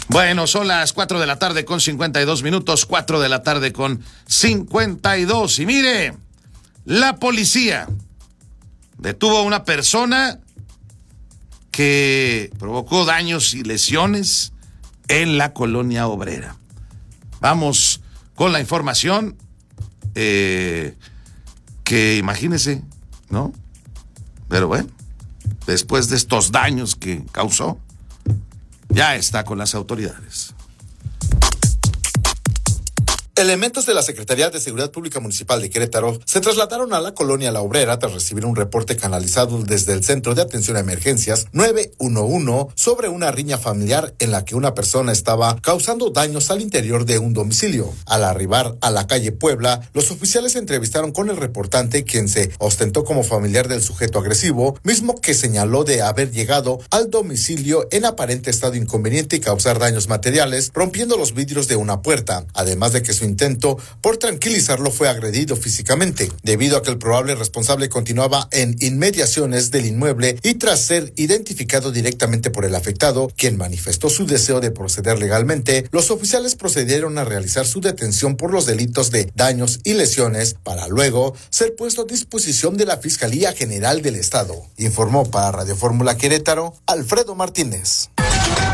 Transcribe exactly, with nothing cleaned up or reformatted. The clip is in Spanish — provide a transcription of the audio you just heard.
Bueno, son las cuatro de la tarde con cincuenta y dos minutos, cuatro de la tarde con cincuenta y dos. Y mire, la policía detuvo a una persona que provocó daños y lesiones en la colonia obrera. Vamos con la información, eh, que imagínese, ¿no? Pero bueno, después de estos daños que causó, ya está con las autoridades. Elementos de la Secretaría de Seguridad Pública Municipal de Querétaro se trasladaron a la colonia La Obrera tras recibir un reporte canalizado desde el Centro de Atención a Emergencias nueve uno uno sobre una riña familiar en la que una persona estaba causando daños al interior de un domicilio. Al arribar a la calle Puebla, los oficiales se entrevistaron con el reportante, quien se ostentó como familiar del sujeto agresivo, mismo que señaló de haber llegado al domicilio en aparente estado inconveniente y causar daños materiales, rompiendo los vidrios de una puerta, además de que su intento por tranquilizarlo fue agredido físicamente, debido a que el probable responsable continuaba en inmediaciones del inmueble y tras ser identificado directamente por el afectado, quien manifestó su deseo de proceder legalmente, los oficiales procedieron a realizar su detención por los delitos de daños y lesiones para luego ser puesto a disposición de la Fiscalía General del Estado. Informó para Radio Fórmula Querétaro, Alfredo Martínez.